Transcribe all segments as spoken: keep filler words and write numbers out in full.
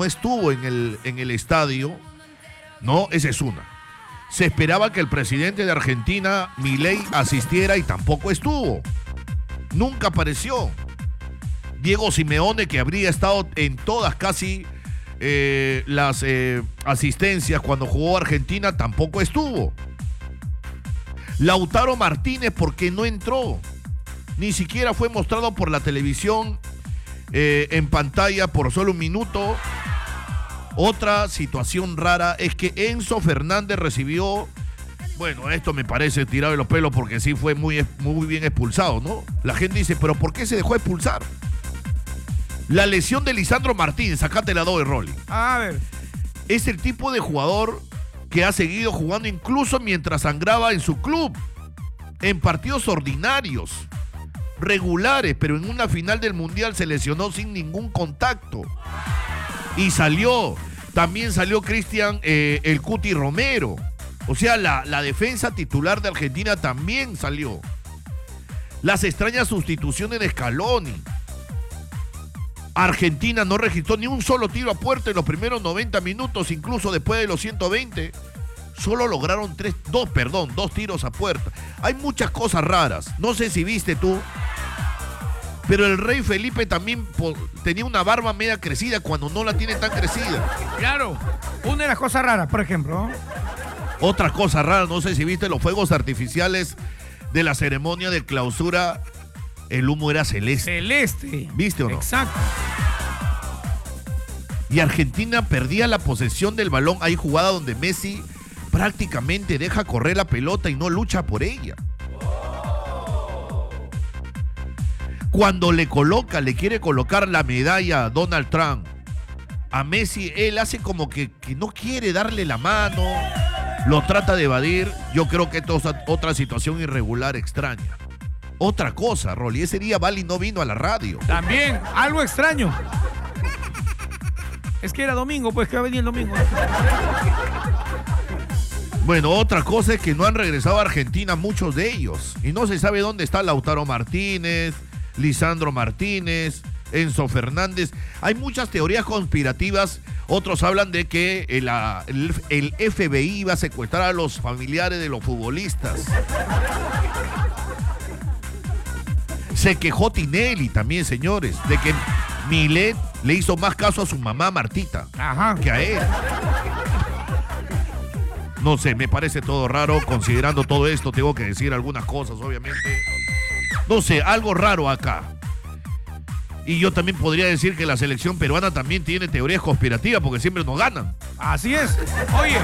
no estuvo en el, en el estadio, no, esa es una. Se esperaba que el presidente de Argentina, Milei, asistiera y tampoco estuvo. Nunca apareció. Diego Simeone, que habría estado en todas casi eh, las eh, asistencias cuando jugó Argentina, tampoco estuvo. Lautaro Martínez, porque no entró. Ni siquiera fue mostrado por la televisión eh, en pantalla por solo un minuto. Otra situación rara es que Enzo Fernández recibió, bueno, esto me parece tirado de los pelos porque sí fue muy, muy bien expulsado, ¿no? La gente dice, ¿pero por qué se dejó expulsar? La lesión de Lisandro Martínez, acá te la doy, Rolly. A ver. Es el tipo de jugador que ha seguido jugando incluso mientras sangraba en su club, en partidos ordinarios, regulares, pero en una final del Mundial se lesionó sin ningún contacto. Y salió, también salió Cristian eh, el Cuti Romero. O sea, la, la defensa titular de Argentina también salió. Las extrañas sustituciones de Scaloni. Argentina no registró ni un solo tiro a puerta en los primeros noventa minutos, incluso después de los ciento veinte. Solo lograron tres, dos, perdón, dos tiros a puerta. Hay muchas cosas raras. No sé si viste tú, pero el rey Felipe también po, tenía una barba media crecida cuando no la tiene tan crecida. Claro, una de las cosas raras, por ejemplo. Otra cosa rara, no sé si viste los fuegos artificiales de la ceremonia de clausura. El humo era celeste. Celeste. ¿Viste o no? Exacto. Y Argentina perdía la posesión del balón. Hay jugada donde Messi prácticamente deja correr la pelota y no lucha por ella. Cuando le coloca, le quiere colocar la medalla a Donald Trump, a Messi, él hace como que, que no quiere darle la mano, lo trata de evadir. Yo creo que esto es otra situación irregular, extraña. Otra cosa, Rolly, ese día Bali no vino a la radio. También, algo extraño. Es que era domingo, pues que va a venir el domingo. Bueno, otra cosa es que no han regresado a Argentina muchos de ellos. Y no se sabe dónde está Lautaro Martínez, Lisandro Martínez, Enzo Fernández. Hay muchas teorías conspirativas. Otros hablan de que el, el, el F B I iba a secuestrar a los familiares de los futbolistas. Se quejó Tinelli también, señores, de que Milei le hizo más caso a su mamá Martita Ajá. que a él. No sé, me parece todo raro. Considerando todo esto, tengo que decir algunas cosas, obviamente. No sé, algo raro acá. Y yo también podría decir que la selección peruana también tiene teorías conspirativas porque siempre nos ganan. Así es. Oye.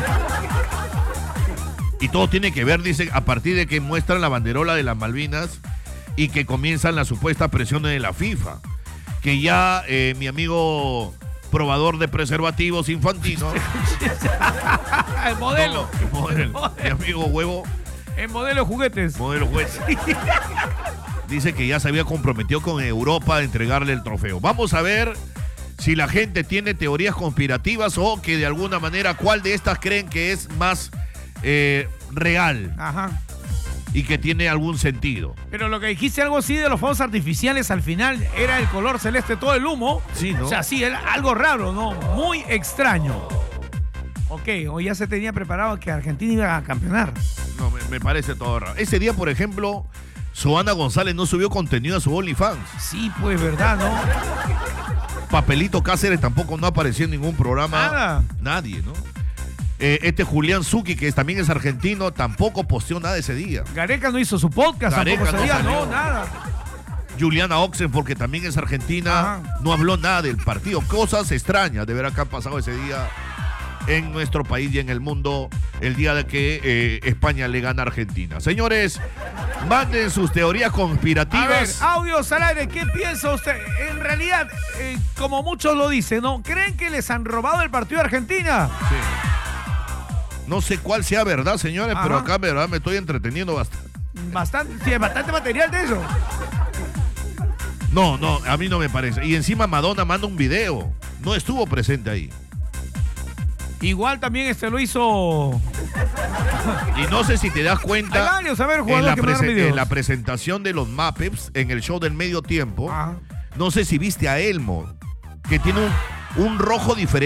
Y todo tiene que ver, dice, a partir de que muestran la banderola de las Malvinas y que comienzan las supuestas presiones de la FIFA. Que ya eh, mi amigo probador de preservativos infantino. El modelo. No, el modelo. El modelo. Mi amigo Huevo. El modelo juguetes. Modelo juguetes. Dice que ya se había comprometido con Europa a entregarle el trofeo. Vamos a ver si la gente tiene teorías conspirativas o que de alguna manera cuál de estas creen que es más eh, real. Ajá. Y que tiene algún sentido. Pero lo que dijiste algo así de los fuegos artificiales al final era el color celeste, todo el humo. Sí, ¿no? O sea, sí, era algo raro, ¿no? Muy extraño. Ok, o ya se tenía preparado que Argentina iba a campeonar. No, me, me parece todo raro. Ese día, por ejemplo, Zoana González no subió contenido a su OnlyFans. Sí, pues, ¿verdad, no? Papelito Cáceres tampoco no apareció en ningún programa. Nada. Nadie, ¿no? Eh, este Julián Zucchi, que también es argentino, tampoco posteó nada ese día. Gareca no hizo su podcast, Gareca tampoco no sabía, salió. no, nada. Juliana Oxenford, que también es argentina, Ajá. no habló nada del partido. Cosas extrañas de ver que han pasado ese día en nuestro país y en el mundo, el día de que eh, España le gana a Argentina. Señores, manden sus teorías conspirativas. A ver, audios al aire, ¿qué piensa usted? En realidad, eh, como muchos lo dicen, ¿no? ¿Creen que les han robado el partido a Argentina? Sí. No sé cuál sea verdad, señores, Ajá. pero acá verdad me estoy entreteniendo bastante. Bastante, sí, bastante material de eso. No, no, a mí no me parece. Y encima Madonna manda un video. No estuvo presente ahí. Igual también este lo hizo. Y no sé si te das cuenta. Hay varios, a ver, en, jugadores la que mandaron prese- videos. en la presentación de los Muppets, en el show del medio tiempo, Ajá. no sé si viste a Elmo, que tiene un, un rojo diferente.